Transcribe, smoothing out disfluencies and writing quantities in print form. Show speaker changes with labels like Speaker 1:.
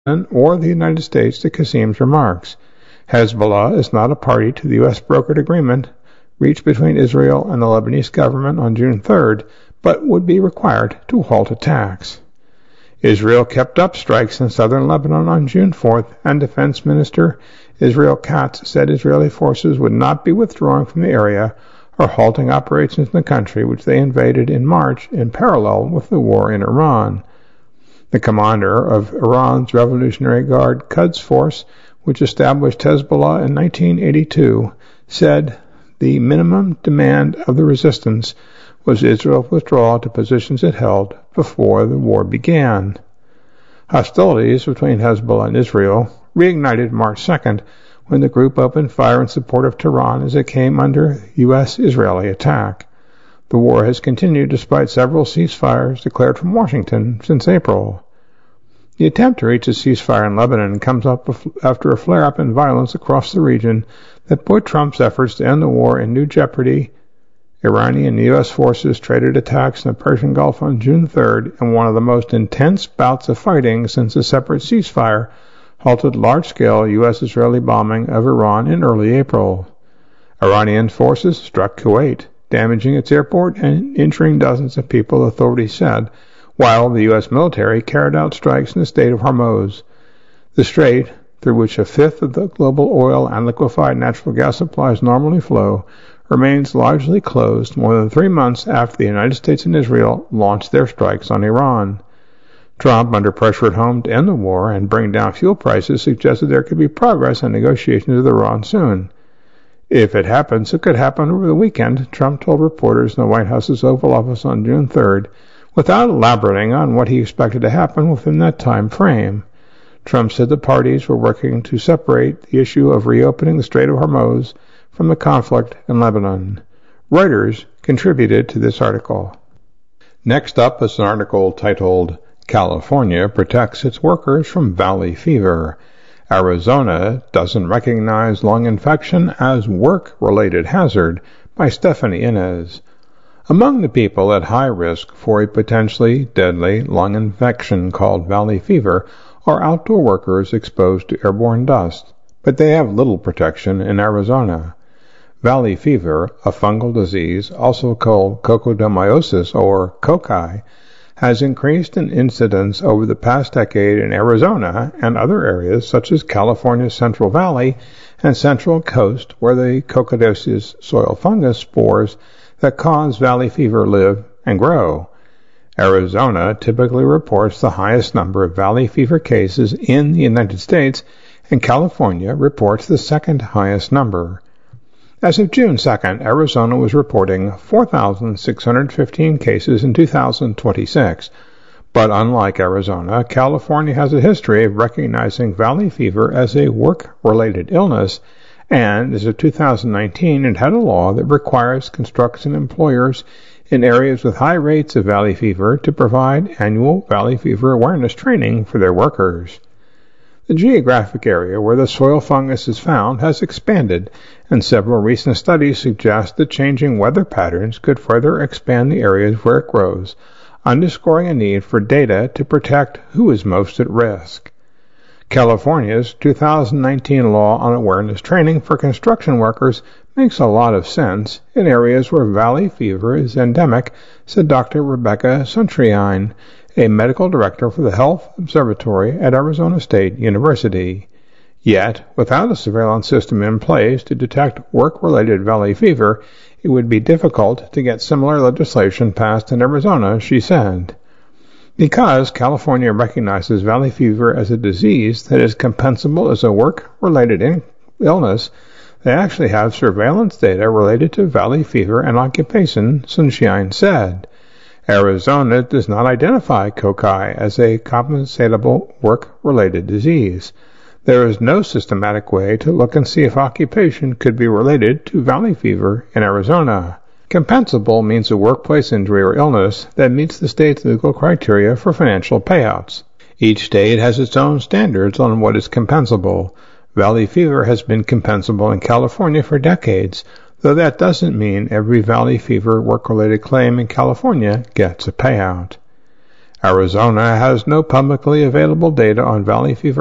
Speaker 1: or the United States to Qasim's remarks. Hezbollah is not a party to the U.S. brokered agreement reached between Israel and the Lebanese government on June 3rd, but would be required to halt attacks. Israel kept up strikes in southern Lebanon on June 4th, and Defense Minister Israel Katz said Israeli forces would not be withdrawing from the area or halting operations in the country, which they invaded in March in parallel with the war in Iran. The commander of Iran's Revolutionary Guard Quds Force, which established Hezbollah in 1982, said the minimum demand of the resistance was Israel's withdrawal to positions it held before the war began. Hostilities between Hezbollah and Israel reignited March 2nd when the group opened fire in support of Tehran as it came under U.S.-Israeli attack. The war has continued despite several ceasefires declared from Washington since April. The attempt to reach a ceasefire in Lebanon comes up after a flare-up in violence across the region that put Trump's efforts to end the war in new jeopardy. Iranian and U.S. forces traded attacks in the Persian Gulf on June 3rd in one of the most intense bouts of fighting since a separate ceasefire halted large-scale U.S.-Israeli bombing of Iran in early April. Iranian forces struck Kuwait, damaging its airport and injuring dozens of people, authorities said, while the U.S. military carried out strikes in the state of Hormuz. The strait, through which a fifth of the global oil and liquefied natural gas supplies normally flow, remains largely closed more than 3 months after the United States and Israel launched their strikes on Iran. Trump, under pressure at home to end the war and bring down fuel prices, suggested there could be progress on negotiations with Iran soon. If it happens, it could happen over the weekend, Trump told reporters in the White House's Oval Office on June 3rd, without elaborating on what he expected to happen within that time frame. Trump said the parties were working to separate the issue of reopening the Strait of Hormuz from the conflict in Lebanon. Reuters contributed to this article. Next up is an article titled, California Protects Its Workers from Valley Fever. Arizona doesn't recognize lung infection as work-related hazard, by Stephanie Inez. Among the people at high risk for a potentially deadly lung infection called valley fever are outdoor workers exposed to airborne dust, but they have little protection in Arizona. Valley fever, a fungal disease also called coccidiosis or cocci, has increased in incidence over the past decade in Arizona and other areas such as California's Central Valley and Central Coast, where the coccidiosis soil fungus spores that cause valley fever live and grow. Arizona typically reports the highest number of valley fever cases in the United States, and California reports the second highest number. As of June 2nd, Arizona was reporting 4,615 cases in 2026. But unlike Arizona, California has a history of recognizing valley fever as a work-related illness, and as of 2019, it had a law that requires construction employers in areas with high rates of valley fever to provide annual valley fever awareness training for their workers. The geographic area where the soil fungus is found has expanded, and several recent studies suggest that changing weather patterns could further expand the areas where it grows, underscoring a need for data to protect who is most at risk. California's 2019 law on awareness training for construction workers makes a lot of sense in areas where valley fever is endemic, said Dr. Rebecca Sunshine, a medical director for the Health Observatory at Arizona State University. Yet, without a surveillance system in place to detect work-related valley fever, it would be difficult to get similar legislation passed in Arizona, she said. Because California recognizes valley fever as a disease that is compensable as a work-related illness, they actually have surveillance data related to valley fever and occupation, Sunshine said. Arizona does not identify cocci as a compensable work-related disease. There is no systematic way to look and see if occupation could be related to valley fever in Arizona. Compensable means a workplace injury or illness that meets the state's legal criteria for financial payouts. Each state has its own standards on what is compensable. Valley fever has been compensable in California for decades, though that doesn't mean every valley fever work-related claim in California gets a payout. Arizona has no publicly available data on valley fever